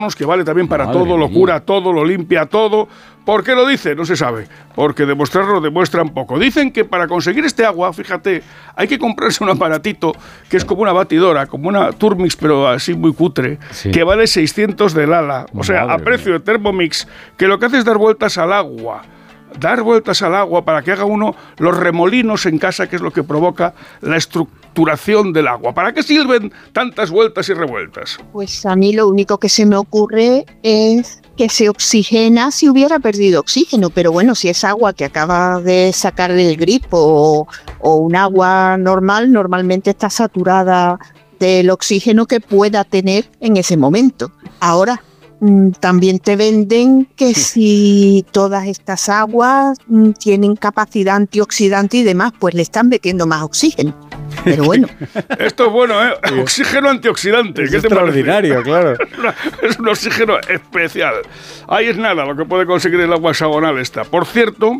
que vale también para Madre todo, lo mía. cura todo, lo limpia todo. ¿Por qué lo dice? No se sabe, porque demostrarlo demuestran poco. Dicen que para conseguir este agua, fíjate, hay que comprarse un aparatito que es como una batidora, como una Turmix, pero así muy cutre, Sí. que vale 600 del ala, o sea, Madre a precio mía. de Thermomix, que lo que hace es dar vueltas al agua. Dar vueltas al agua para que haga uno los remolinos en casa, que es lo que provoca la estructuración del agua. ¿Para qué sirven tantas vueltas y revueltas? Pues a mí lo único que se me ocurre es que se oxigena si hubiera perdido oxígeno, pero bueno, si es agua que acaba de sacar del grifo o un agua normal, normalmente está saturada del oxígeno que pueda tener en ese momento. Ahora, también te venden que si todas estas aguas tienen capacidad antioxidante y demás, pues le están metiendo más oxígeno. Pero bueno, Esto es bueno, ¿eh? Oxígeno antioxidante. Es ¿Qué te extraordinario, claro. Es un oxígeno especial. Ahí es nada lo que puede conseguir el agua hexagonal esta. Por cierto,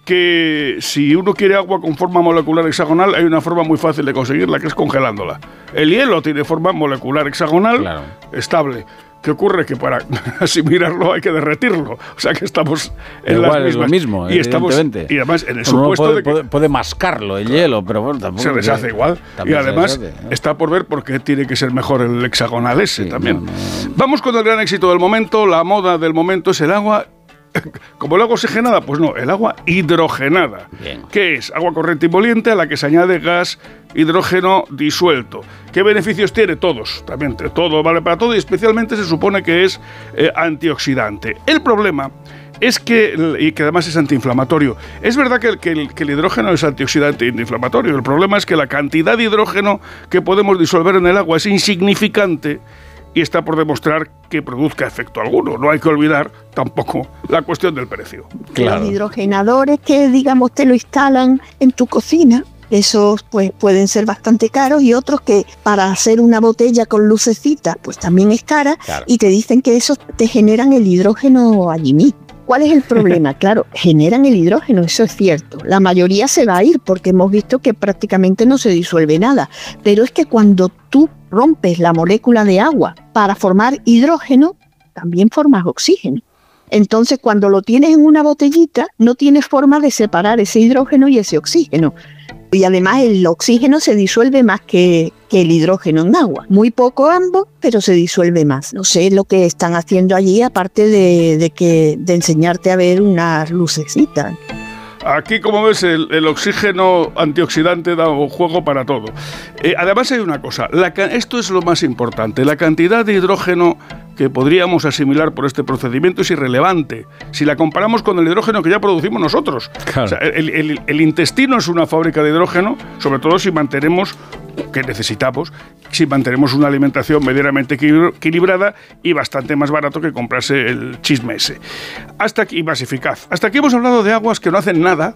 que si uno quiere agua con forma molecular hexagonal, hay una forma muy fácil de conseguirla, que es congelándola. El hielo tiene forma molecular hexagonal, Claro. estable. ¿Qué ocurre? Que para asimilarlo hay que derretirlo. O sea que estamos en Igual las es mismas. lo mismo, y estamos, evidentemente. y además en el Pero uno supuesto de que puede mascarlo el hielo, pero bueno, tampoco se deshace igual. Y también se además deshace, ¿eh? está por ver por qué tiene que ser mejor el hexagonal ese Sí, también. no. Vamos con el gran éxito del momento. La moda del momento es el agua. Como el agua oxigenada, pues no, el agua hidrogenada. Bien. ¿Qué es? Agua corriente y moliente a la que se añade gas hidrógeno disuelto. ¿Qué beneficios tiene? Todos, también todo vale para todo y especialmente se supone que es antioxidante. El problema es y que además es antiinflamatorio. Es verdad que el hidrógeno es antioxidante e antiinflamatorio. El problema es que la cantidad de hidrógeno que podemos disolver en el agua es insignificante y está por demostrar que produzca efecto alguno. No hay que olvidar tampoco la cuestión del precio. Claro. los hidrogenadores que, digamos, te lo instalan en tu cocina, esos pues pueden ser bastante caros, y otros que para hacer una botella con lucecita pues también es cara, Claro. y te dicen que esos te generan el hidrógeno allí mismo. ¿Cuál es el problema? Claro, generan el hidrógeno, eso es cierto. La mayoría se va a ir porque hemos visto que prácticamente no se disuelve nada. Pero es que cuando tú rompes la molécula de agua para formar hidrógeno, también formas oxígeno. Entonces, cuando lo tienes en una botellita, no tienes forma de separar ese hidrógeno y ese oxígeno. Y además el oxígeno se disuelve más que el hidrógeno en agua. Muy poco ambos, pero se disuelve más. No sé lo que están haciendo allí, aparte de enseñarte a ver unas lucecitas. Aquí, como ves, el oxígeno antioxidante da un juego para todo. Además hay una cosa, esto es lo más importante, la cantidad de hidrógeno que podríamos asimilar por este procedimiento es irrelevante si la comparamos con el hidrógeno que ya producimos nosotros. Claro. O sea, el intestino es una fábrica de hidrógeno, sobre todo si mantenemos, que necesitamos, si mantenemos una alimentación medianamente equilibrada y bastante más barato que comprarse el chisme ese. Hasta aquí, más eficaz. Hasta aquí hemos hablado de aguas que no hacen nada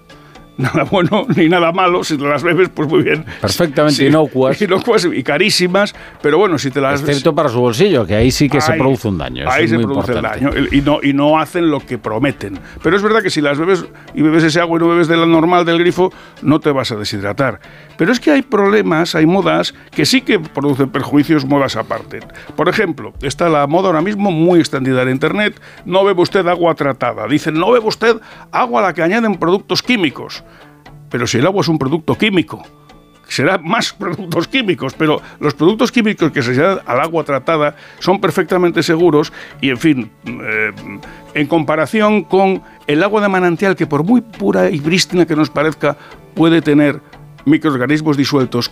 bueno ni nada malo. Si te las bebes, pues muy bien. Perfectamente Sí, inocuas. inocuas y carísimas, pero bueno, si te las Excepto para su bolsillo, que ahí sí que se Ahí- produce un daño. Eso Ahí es se muy produce el importante. daño y no hacen lo que prometen. Pero es verdad que si las bebes y bebes ese agua y no bebes de la normal del grifo, no te vas a deshidratar. Pero es que hay problemas, hay modas que sí que producen perjuicios, modas aparte. Por ejemplo, está la moda ahora mismo muy extendida en Internet: no bebe usted agua tratada. Dicen, no bebe usted agua a la que añaden productos químicos. Pero si el agua es un producto químico, será más productos químicos, pero los productos químicos que se añaden al agua tratada son perfectamente seguros y, en fin, en comparación con el agua de manantial, que por muy pura y prístina que nos parezca, puede tener microorganismos disueltos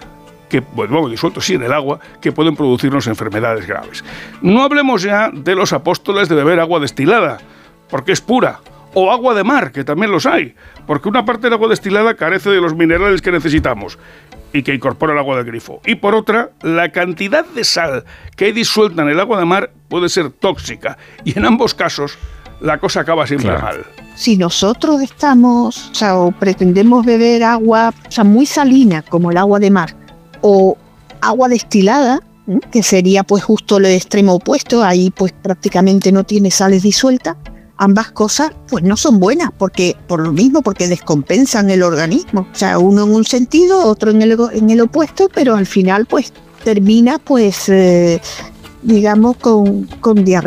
disueltos sí en el agua, que pueden producirnos enfermedades graves. No hablemos ya de los apóstoles de beber agua destilada, porque es pura, o agua de mar, que también los hay, porque una parte del agua destilada carece de los minerales que necesitamos y que incorpora el agua del grifo. Y por otra, la cantidad de sal que hay disuelta en el agua de mar puede ser tóxica, y en ambos casos la cosa acaba siempre Claro. mal. Si nosotros estamos, o pretendemos beber agua, muy salina, como el agua de mar, o agua destilada, que sería pues justo el extremo opuesto, ahí pues prácticamente no tiene sales disueltas, ambas cosas pues no son buenas, porque por lo mismo, porque descompensan el organismo. O sea, uno en un sentido, otro en el opuesto, pero al final pues termina pues digamos, con diarrea.